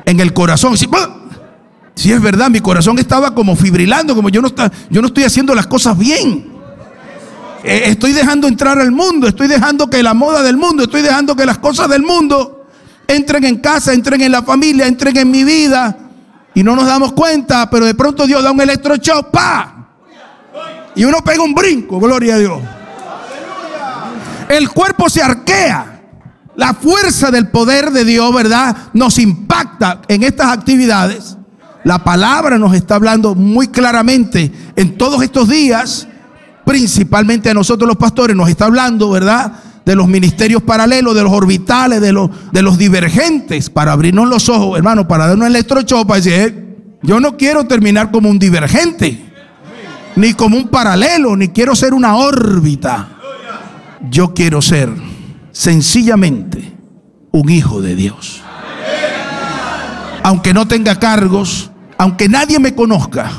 en el corazón. Si es verdad, mi corazón estaba como fibrilando, como yo no estoy haciendo las cosas bien. Estoy dejando entrar al mundo, estoy dejando que la moda del mundo, estoy dejando que las cosas del mundo entren en casa, entren en la familia, entren en mi vida. Y no nos damos cuenta, pero de pronto Dios da un electroshock, ¡pa! Y uno pega un brinco, gloria a Dios. El cuerpo se arquea. La fuerza del poder de Dios, ¿verdad?, nos impacta en estas actividades. La palabra nos está hablando muy claramente en todos estos días, principalmente a nosotros los pastores, nos está hablando, ¿verdad?, de los ministerios paralelos, de los orbitales, de los divergentes, para abrirnos los ojos, hermano, para darnos el electroshock, para decir, yo no quiero terminar como un divergente, ni como un paralelo, ni quiero ser una órbita. Yo quiero ser sencillamente un hijo de Dios. Aunque no tenga cargos, aunque nadie me conozca,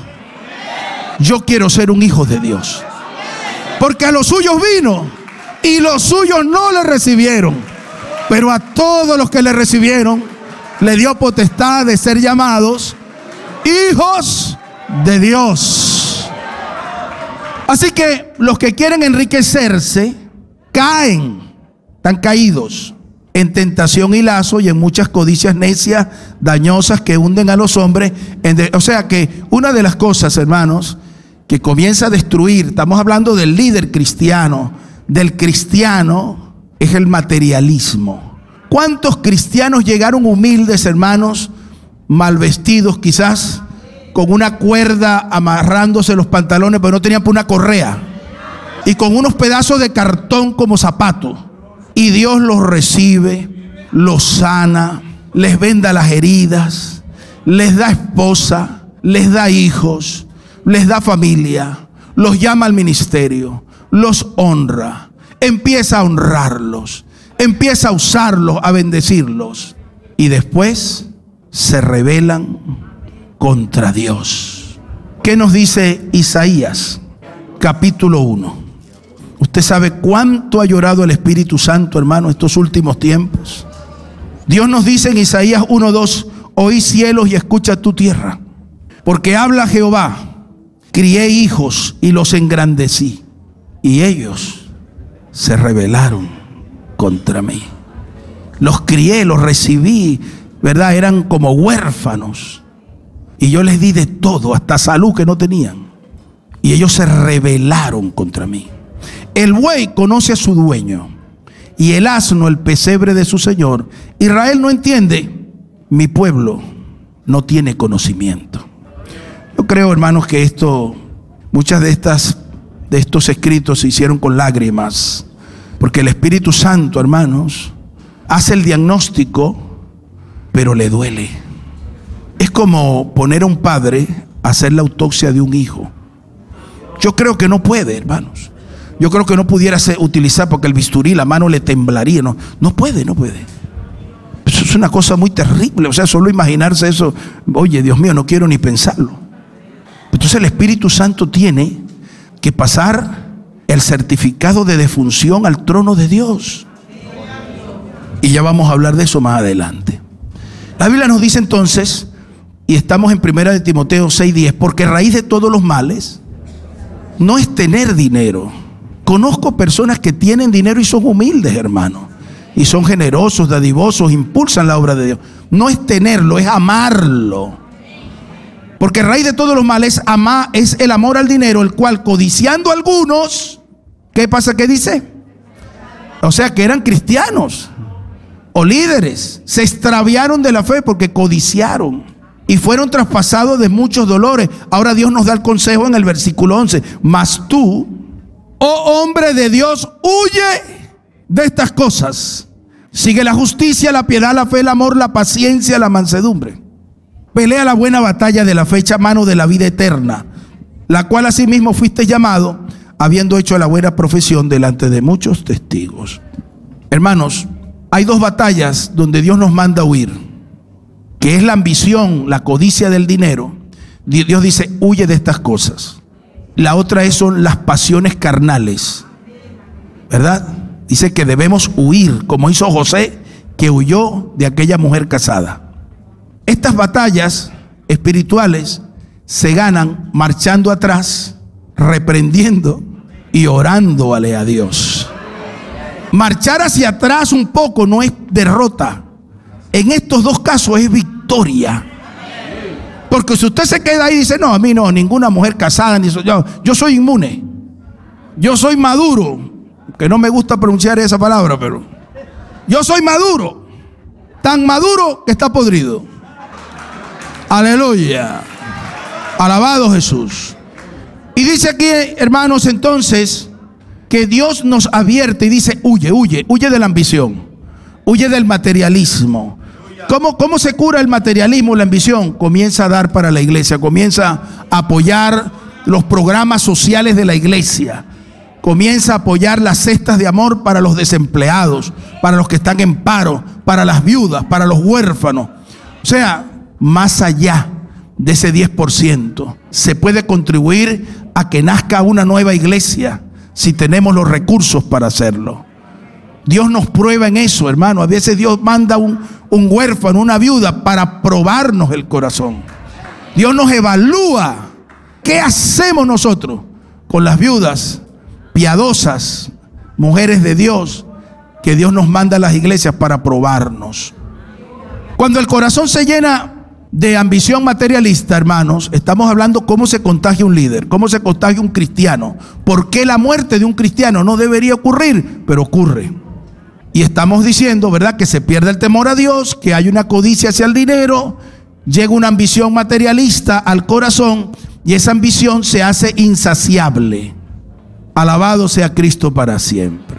yo quiero ser un hijo de Dios. Porque a los suyos vino y los suyos no le recibieron, pero a todos los que le recibieron le dio potestad de ser llamados hijos de Dios. Así que los que quieren enriquecerse caen, están caídos en tentación y lazo y en muchas codicias necias, dañosas, que hunden a los hombres. O sea que una de las cosas, hermanos, que comienza a destruir, estamos hablando del líder cristiano, del cristiano, es el materialismo. ¿Cuántos cristianos llegaron humildes, hermanos, mal vestidos quizás, con una cuerda amarrándose los pantalones, pero no tenían por una correa, y con unos pedazos de cartón como zapatos? Y Dios los recibe, los sana, les venda las heridas, les da esposa, les da hijos, les da familia, los llama al ministerio, los honra, empieza a honrarlos, empieza a usarlos, a bendecirlos, y después se rebelan contra Dios. ¿Qué nos dice Isaías capítulo 1? Usted sabe cuánto ha llorado el Espíritu Santo, hermano, estos últimos tiempos. Dios nos dice en Isaías 1:2: oí cielos y escucha tu tierra, porque habla Jehová, crié hijos y los engrandecí, y ellos se rebelaron contra mí. Los crié, los recibí, ¿verdad? Eran como huérfanos, y yo les di de todo, hasta salud que no tenían, y ellos se rebelaron contra mí. El buey conoce a su dueño, y el asno el pesebre de su señor. Israel no entiende, mi pueblo no tiene conocimiento. Yo creo, hermanos, que muchas de estos escritos se hicieron con lágrimas, porque el Espíritu Santo, hermanos, hace el diagnóstico, pero le duele. Es como poner a un padre a hacer la autopsia de un hijo. Yo creo que no puede, hermanos. Yo creo que no pudiera utilizar, porque el bisturí, la mano le temblaría. No puede. Eso es una cosa muy terrible. O sea, solo imaginarse eso, oye, Dios mío, no quiero ni pensarlo. Entonces el Espíritu Santo tiene que pasar el certificado de defunción al trono de Dios. Y ya vamos a hablar de eso más adelante. La Biblia nos dice entonces, y estamos en 1 de Timoteo 6:10, porque raíz de todos los males no es tener dinero. Conozco personas que tienen dinero y son humildes, hermano, y son generosos, dadivosos, impulsan la obra de Dios. No es tenerlo, es amarlo. Porque raíz de todos los males es el amor al dinero, el cual codiciando algunos, ¿qué pasa? ¿Qué dice? O sea, que eran cristianos o líderes, se extraviaron de la fe porque codiciaron y fueron traspasados de muchos dolores. Ahora Dios nos da el consejo en el versículo 11: mas tú, oh hombre de Dios, huye de estas cosas. Sigue la justicia, la piedad, la fe, el amor, la paciencia, la mansedumbre. Pelea la buena batalla de la fe, echa mano de la vida eterna, la cual asimismo fuiste llamado, habiendo hecho la buena profesión delante de muchos testigos. Hermanos, hay dos batallas donde Dios nos manda huir, que es la ambición, la codicia del dinero. Dios dice, huye de estas cosas. La otra son las pasiones carnales, ¿verdad? Dice que debemos huir, como hizo José, que huyó de aquella mujer casada. Estas batallas espirituales se ganan marchando atrás, reprendiendo y orándole a Dios. Marchar hacia atrás un poco no es derrota. En estos dos casos es victoria. Porque si usted se queda ahí y dice, no, a mí no, ninguna mujer casada, ni yo soy inmune. Yo soy maduro. Que no me gusta pronunciar esa palabra, pero yo soy maduro. Tan maduro que está podrido. Aleluya. Alabado Jesús. Y dice aquí, hermanos, entonces, que Dios nos advierte y dice, huye de la ambición. Huye del materialismo. ¿Cómo se cura el materialismo, la ambición? Comienza a dar para la iglesia, comienza a apoyar los programas sociales de la iglesia, comienza a apoyar las cestas de amor para los desempleados, para los que están en paro, para las viudas, para los huérfanos. O sea, más allá de ese 10%, se puede contribuir a que nazca una nueva iglesia si tenemos los recursos para hacerlo. Dios nos prueba en eso, hermano. A veces Dios manda un huérfano, una viuda, para probarnos el corazón. Dios nos evalúa. ¿Qué hacemos nosotros con las viudas piadosas, mujeres de Dios, que Dios nos manda a las iglesias para probarnos? Cuando el corazón se llena de ambición materialista, hermanos, estamos hablando cómo se contagia un líder, cómo se contagia un cristiano. ¿Por qué la muerte de un cristiano no debería ocurrir? Pero ocurre. Y estamos diciendo, ¿verdad?, que se pierde el temor a Dios, que hay una codicia hacia el dinero, llega una ambición materialista al corazón y esa ambición se hace insaciable. Alabado sea Cristo para siempre.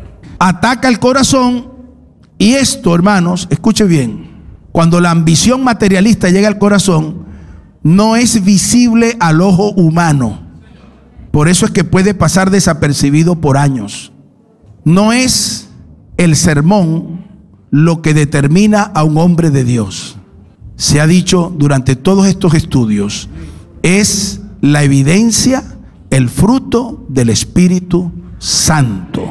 Ataca el corazón y esto, hermanos, escuche bien, cuando la ambición materialista llega al corazón, no es visible al ojo humano. Por eso es que puede pasar desapercibido por años. No es el sermón lo que determina a un hombre de Dios. Se ha dicho durante todos estos estudios, es la evidencia, el fruto del Espíritu Santo.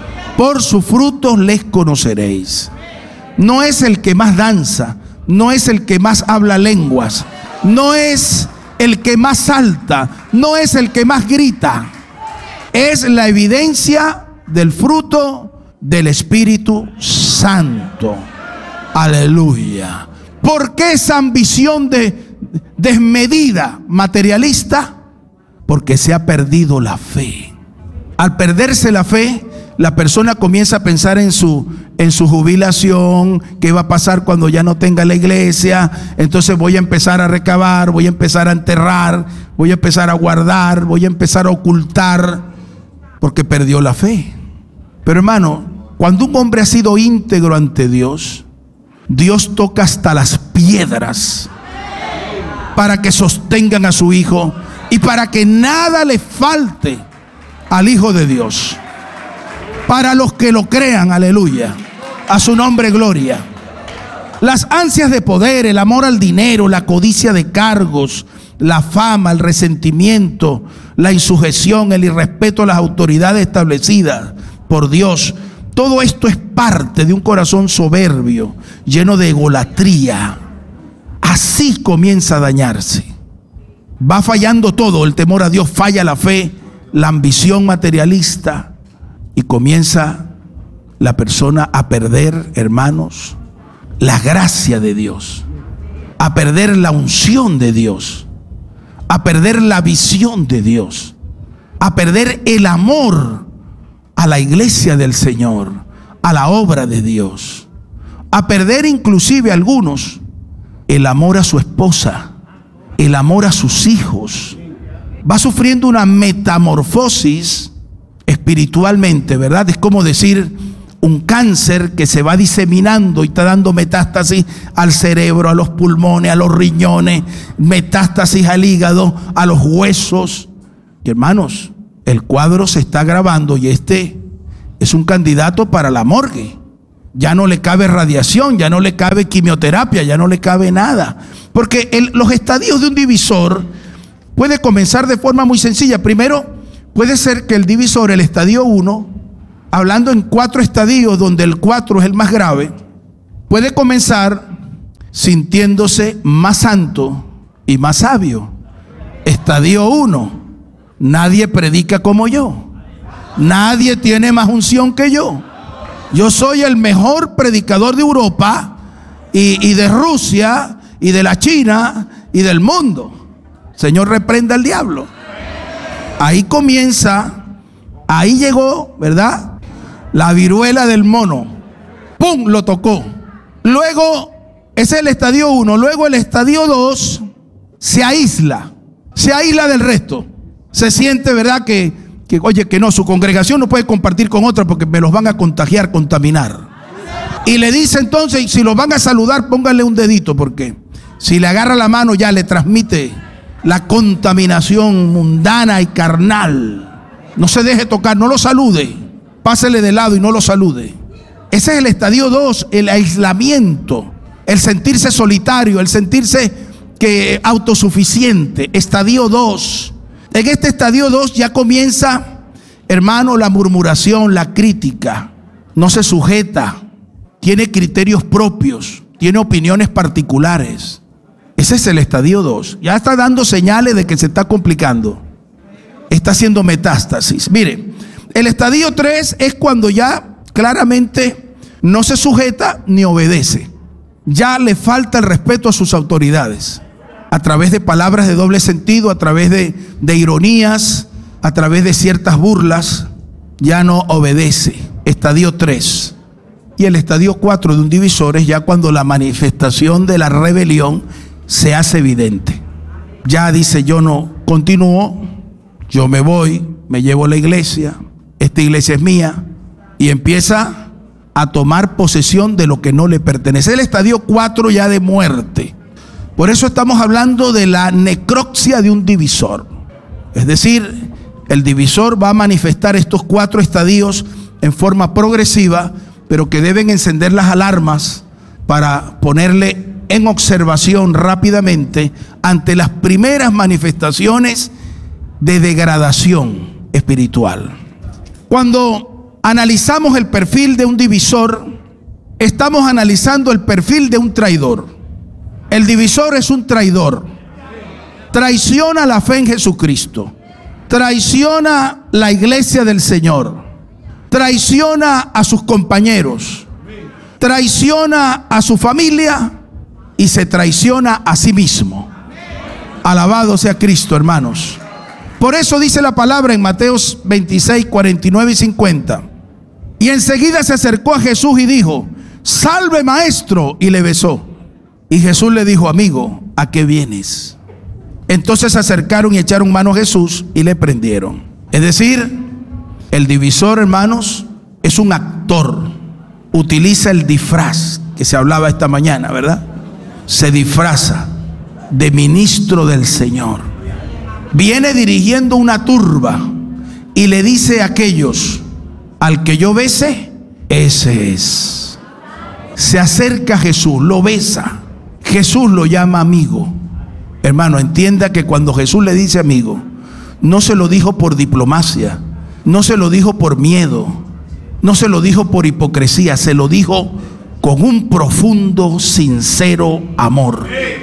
Por sus frutos les conoceréis. No es el que más danza, no es el que más habla lenguas, no es el que más salta, no es el que más grita. Es la evidencia del fruto del Espíritu Santo. Aleluya. ¿Por qué esa ambición desmedida materialista? Porque se ha perdido la fe. Al perderse la fe, la persona comienza a pensar en su jubilación, qué va a pasar cuando ya no tenga la iglesia. Entonces voy a empezar a recabar, voy a empezar a enterrar, voy a empezar a guardar, voy a empezar a ocultar, porque perdió la fe. Pero hermano, cuando un hombre ha sido íntegro ante Dios, Dios toca hasta las piedras para que sostengan a su hijo y para que nada le falte al Hijo de Dios. Para los que lo crean, aleluya, a su nombre gloria. Las ansias de poder, el amor al dinero, la codicia de cargos, la fama, el resentimiento, la insujeción, el irrespeto a las autoridades establecidas por Dios, todo esto es parte de un corazón soberbio, lleno de egolatría. Así comienza a dañarse. Va fallando todo, el temor a Dios, falla la fe, la ambición materialista, y comienza la persona a perder, hermanos, la gracia de Dios, a perder la unción de Dios, a perder la visión de Dios, a perder el amor a la iglesia del Señor, a la obra de Dios, a perder inclusive algunos el amor a su esposa, el amor a sus hijos. Va sufriendo una metamorfosis espiritualmente, ¿verdad? Es como decir un cáncer que se va diseminando y está dando metástasis al cerebro, a los pulmones, a los riñones, metástasis al hígado, a los huesos. Y hermanos, el cuadro se está agravando y este es un candidato para la morgue. Ya no le cabe radiación, ya no le cabe quimioterapia, ya no le cabe nada. Porque los estadios de un divisor puede comenzar de forma muy sencilla. Primero, puede ser que el divisor, el estadio 1, hablando en 4 estadios, donde el 4 es el más grave, puede comenzar sintiéndose más santo y más sabio. Estadio 1, nadie predica como yo. Nadie tiene más unción que yo. Yo soy el mejor predicador de Europa y de Rusia y de la China y del mundo. Señor, reprenda al diablo. Ahí comienza, ahí llegó, ¿verdad? La viruela del mono. ¡Pum! Lo tocó. Luego, ese es el estadio 1. Luego el estadio 2 se aísla del resto. Se siente, ¿verdad? Que no, su congregación no puede compartir con otra porque me los van a contagiar, contaminar. Y le dice entonces, si los van a saludar, pónganle un dedito, porque si le agarra la mano ya le transmite la contaminación mundana y carnal. No se deje tocar, no lo salude. Pásele de lado y no lo salude. Ese es el estadio 2, el aislamiento, el sentirse solitario, el sentirse autosuficiente. Estadio 2. En este estadio 2 ya comienza, hermano, la murmuración, la crítica. No se sujeta, tiene criterios propios, tiene opiniones particulares. Ese es el estadio 2. Ya está dando señales de que se está complicando. Está haciendo metástasis. Mire, el estadio 3 es cuando ya claramente no se sujeta ni obedece. Ya le falta el respeto a sus autoridades. A través de palabras de doble sentido, a través de ironías, a través de ciertas burlas, ya no obedece. Estadio 3. Y el estadio 4 de un divisor es ya cuando la manifestación de la rebelión se hace evidente. Ya dice, yo no continúo, yo me voy, me llevo la iglesia, esta iglesia es mía, y empieza a tomar posesión de lo que no le pertenece. El estadio 4 ya de muerte. Por eso estamos hablando de la necropsia de un divisor. Es decir, el divisor va a manifestar estos 4 estadios en forma progresiva, pero que deben encender las alarmas para ponerle en observación rápidamente ante las primeras manifestaciones de degradación espiritual. Cuando analizamos el perfil de un divisor, estamos analizando el perfil de un traidor. El divisor es un traidor. Traiciona la fe en Jesucristo. Traiciona la iglesia del Señor. Traiciona a sus compañeros. Traiciona a su familia y se traiciona a sí mismo. Alabado sea Cristo, hermanos. Por eso dice la palabra en Mateos 26, 49 y 50. Y enseguida se acercó a Jesús y dijo: salve, maestro, y le besó. Y Jesús le dijo: amigo, ¿a qué vienes? Entonces se acercaron y echaron mano a Jesús y le prendieron. Es decir, el divisor, hermanos, es un actor. Utiliza el disfraz que se hablaba esta mañana, ¿verdad? Se disfraza de ministro del Señor. Viene dirigiendo una turba y le dice a aquellos: al que yo bese, ese es. Se acerca a Jesús, lo besa. Jesús lo llama amigo. Hermano, entienda que cuando Jesús le dice amigo, no se lo dijo por diplomacia, no se lo dijo por miedo, no se lo dijo por hipocresía, se lo dijo con un profundo, sincero amor.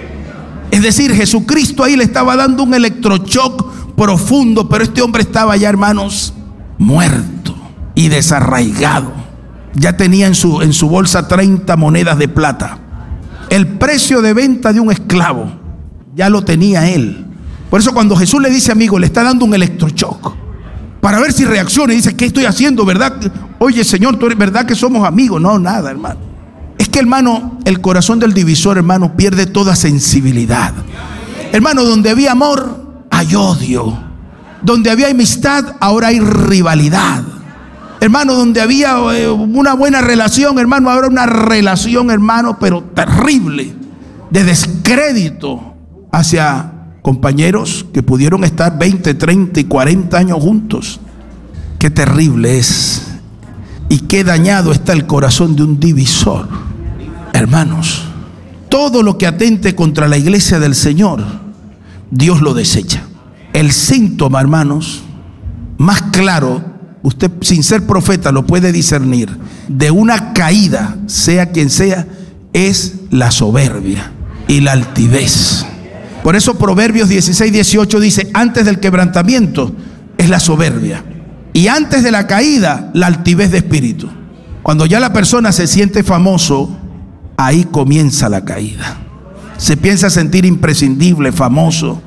Es decir, Jesucristo ahí le estaba dando un electroshock profundo, pero este hombre estaba ya, hermanos, muerto y desarraigado. Ya tenía en su bolsa 30 monedas de plata. El precio de venta de un esclavo ya lo tenía él. Por eso cuando Jesús le dice amigo, le está dando un electroshock para ver si reacciona y dice: ¿qué estoy haciendo? ¿Verdad? Oye, Señor, ¿tú eres verdad que somos amigos? No, nada, hermano. Es que, hermano, el corazón del divisor, hermano, pierde toda sensibilidad. Hermano, donde había amor, hay odio. Donde había amistad, ahora hay rivalidad. Hermano, donde había una buena relación, hermano, ahora una relación, hermano, pero terrible, de descrédito hacia compañeros que pudieron estar 20, 30 y 40 años juntos. Qué terrible es y qué dañado está el corazón de un divisor. Hermanos, todo lo que atente contra la iglesia del Señor, Dios lo desecha. El síntoma, hermanos, más claro, usted sin ser profeta lo puede discernir, de una caída, sea quien sea, es la soberbia y la altivez. Por eso Proverbios 16:18 dice: antes del quebrantamiento es la soberbia, y antes de la caída la altivez de espíritu. Cuando ya la persona se siente famoso, ahí comienza la caída. Se piensa sentir imprescindible, famoso,